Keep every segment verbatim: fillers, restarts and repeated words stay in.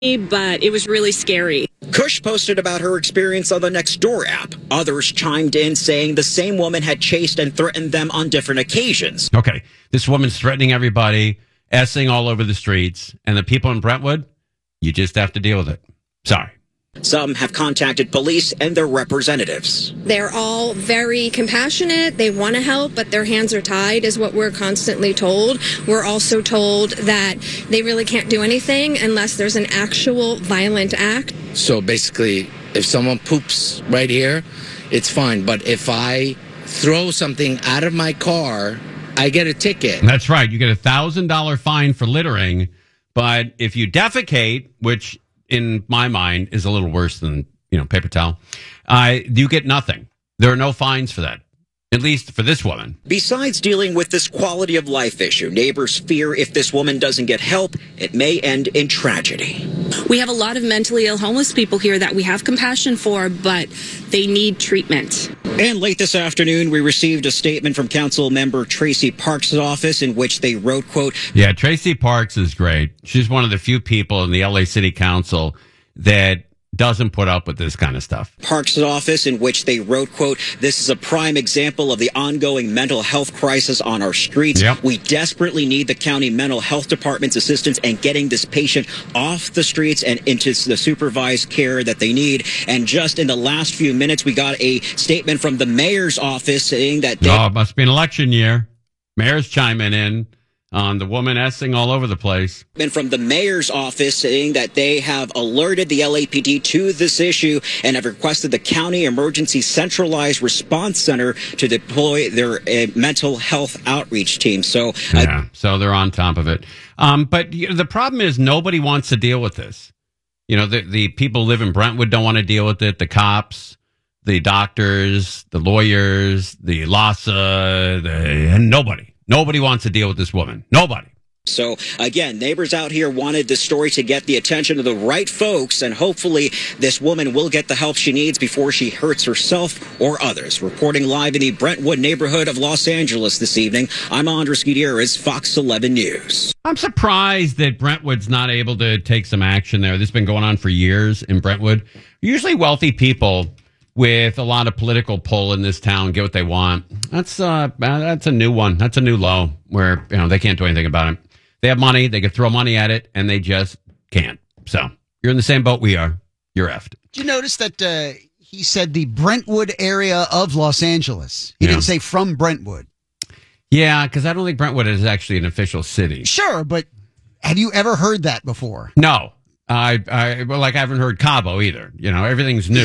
but it was really scary. Cush posted about her experience on the Nextdoor app. Others chimed in saying the same woman had chased and threatened them on different occasions. Okay, this woman's threatening everybody, essing all over the streets, and the people in Brentwood, you just have to deal with it. Sorry. Some have contacted police and their representatives. They're all very compassionate. They want to help, but their hands are tied, is what we're constantly told. We're also told that they really can't do anything unless there's an actual violent act. So basically, if someone poops right here, it's fine. But if I throw something out of my car, I get a ticket. That's right. You get a one thousand dollars fine for littering. But if you defecate, which in my mind is a little worse than, you know, paper towel, uh, you get nothing. There are no fines for that, at least for this woman. Besides dealing with this quality of life issue, neighbors fear if this woman doesn't get help, it may end in tragedy. We have a lot of mentally ill homeless people here that we have compassion for, but they need treatment. And late this afternoon, we received a statement from Council Member Tracy Parks' office in which they wrote, quote, Yeah, Tracy Parks is great. She's one of the few people in the L A City Council that doesn't put up with this kind of stuff. Parks' office in which they wrote, quote, this is a prime example of the ongoing mental health crisis on our streets. Yep. We desperately need the county mental health department's assistance in getting this patient off the streets and into the supervised care that they need. And just in the last few minutes, we got a statement from the mayor's office saying that they... Oh, it must be an election year. Mayor's chiming in on the woman essing all over the place. And from the mayor's office saying that they have alerted the L A P D to this issue and have requested the county emergency centralized response center to deploy their uh, mental health outreach team. So, uh, yeah, so they're on top of it. Um, but you know, the problem is nobody wants to deal with this. You know, the, the people who live in Brentwood don't want to deal with it. The cops, the doctors, the lawyers, the LAHSA, the, and nobody. Nobody wants to deal with this woman. Nobody. So, again, neighbors out here wanted this story to get the attention of the right folks, and hopefully this woman will get the help she needs before she hurts herself or others. Reporting live in the Brentwood neighborhood of Los Angeles this evening, I'm Andres Gutierrez, Fox eleven News. I'm surprised that Brentwood's not able to take some action there. This has been going on for years in Brentwood. Usually wealthy people with a lot of political pull in this town get what they want. That's uh that's a new one. That's a new low where, you know, they can't do anything about it. They have money, they could throw money at it, and they just can't. So you're in the same boat we are. You're effed. Did you notice that uh, he said the Brentwood area of Los Angeles? He Yeah. didn't say from Brentwood. Yeah, because I don't think Brentwood is actually an official city. Sure, but have you ever heard that before? No. I I well, like I haven't heard Cabo either. You know, everything's new.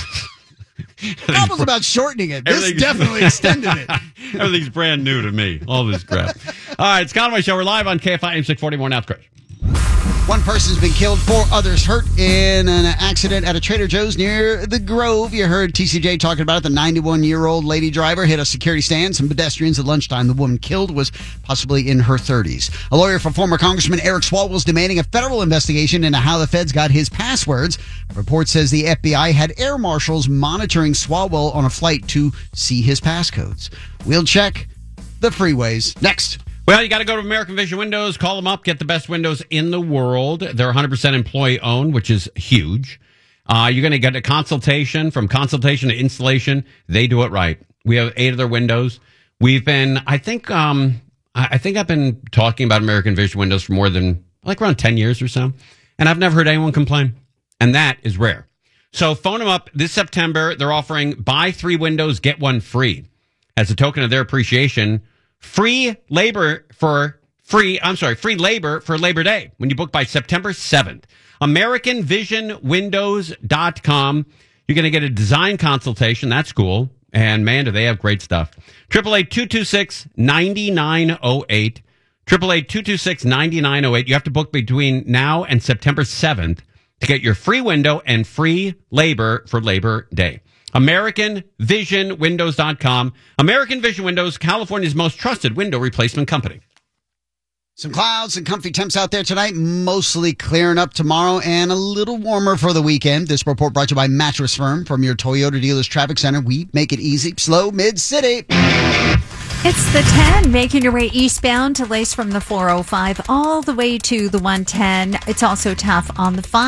Cabo's about shortening it. This definitely extended it. Everything's brand new to me. All this crap. All right, it's Conway Show. We're live on K F I M six forty. More now, Chris. One person's been killed, four others hurt in an accident at a Trader Joe's near the Grove. You heard T C J talking about it. The ninety-one-year-old lady driver hit a security stand. Some pedestrians at lunchtime. The woman killed was possibly in her thirties. A lawyer for former Congressman Eric Swalwell is demanding a federal investigation into how the feds got his passwords. A report says the F B I had air marshals monitoring Swalwell on a flight to see his passcodes. We'll check the freeways next. Well, you got to go to American Vision Windows, call them up, get the best windows in the world. They're one hundred percent employee owned, which is huge. Uh, you're going to get a consultation. From consultation to installation, they do it right. We have eight of their windows. We've been, I think, um, I think I've been talking about American Vision Windows for more than like around ten years or so, and I've never heard anyone complain, and that is rare. So phone them up this September. They're offering buy three windows, get one free as a token of their appreciation. Free labor for free, I'm sorry, free labor for Labor Day when you book by September seventh. American Vision Windows dot com. You're going to get a design consultation. That's cool. And man, do they have great stuff. eight eight eight, two two six, nine nine zero eight. eight eight eight, two two six, nine nine zero eight. You have to book between now and September seventh to get your free window and free labor for Labor Day. American Vision Windows dot com. American Vision Windows, California's most trusted window replacement company. Some clouds and comfy temps out there tonight, mostly clearing up tomorrow and a little warmer for the weekend. This report brought to you by Mattress Firm from your Toyota Dealers Traffic Center. We make it easy, slow, mid-city. It's the ten, making your way eastbound to Lace from the four oh five all the way to the one ten. It's also tough on the five.